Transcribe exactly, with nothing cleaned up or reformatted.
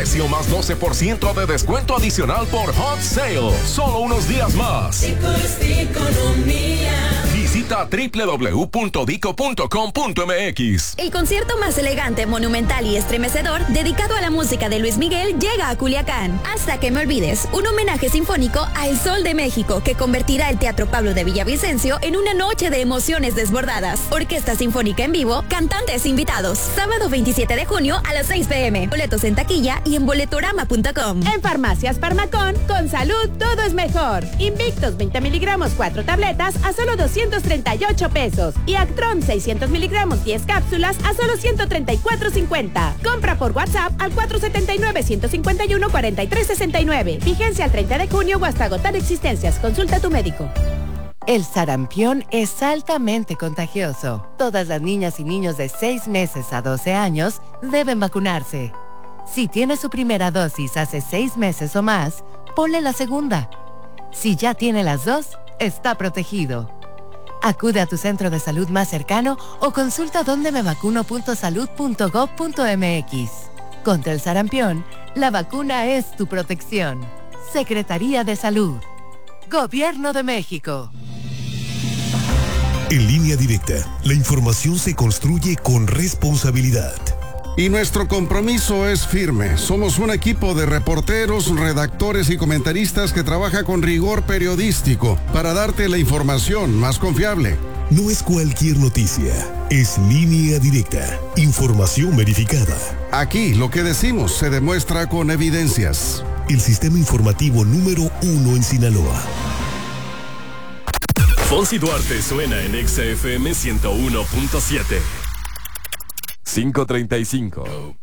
Precio más doce por ciento de descuento adicional por Hot Sale. Solo unos días más. Visita doble u doble u doble u punto dico punto com punto eme equis. El concierto más elegante, monumental y estremecedor dedicado a la música de Luis Miguel llega a Culiacán. Hasta que me olvides, un homenaje sinfónico al Sol de México que convertirá el Teatro Pablo de Villavicencio en una noche de emociones desbordadas. Orquesta Sinfónica en vivo, cantantes invitados. Sábado veintisiete de junio a las seis pe eme. Boletos en taquilla y en boletorama punto com. En Farmacias Farmacón, con salud todo es mejor. Invictus veinte miligramos, cuatro tabletas a solo doscientos treinta y ocho pesos. Y Actron seiscientos miligramos, diez cápsulas a solo ciento treinta y cuatro cincuenta. Compra por WhatsApp al cuatro siete nueve, uno cinco uno, cuatro tres seis nueve. Vigencia al treinta de junio o hasta agotar existencias. Consulta a tu médico. El sarampión es altamente contagioso. Todas las niñas y niños de seis meses a doce años deben vacunarse. Si tiene su primera dosis hace seis meses o más, ponle la segunda. Si ya tiene las dos, está protegido. Acude a tu centro de salud más cercano o consulta donde me vacuno punto salud punto gob punto eme equis. Contra el sarampión, la vacuna es tu protección. Secretaría de Salud. Gobierno de México. En Línea Directa, la información se construye con responsabilidad. Y nuestro compromiso es firme. Somos un equipo de reporteros, redactores y comentaristas que trabaja con rigor periodístico para darte la información más confiable. No es cualquier noticia, es Línea Directa, información verificada. Aquí lo que decimos se demuestra con evidencias. El sistema informativo número uno en Sinaloa. Fonsi Duarte suena en Exa F M ciento uno punto siete. cinco treinta y cinco.